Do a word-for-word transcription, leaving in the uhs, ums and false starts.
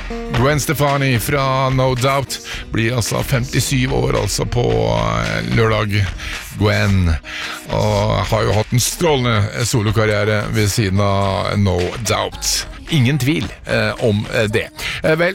Gwen Stefani fra No Doubt blir altså femtisju år altså på lørdag. Gwen og har jo hatt en strålende solokarriere ved siden av No Doubt. Ingen tvil eh, om det. Eh, vel,